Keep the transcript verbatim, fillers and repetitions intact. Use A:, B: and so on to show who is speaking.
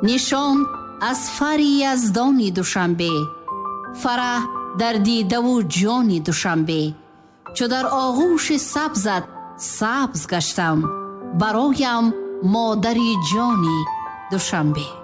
A: нишон аз фари яздони душанбе, фараҳ дар дидаву ҷони душанбе. чу дар оғӯши сабзат сабз гаштам, бароям модари ҷони душанбе.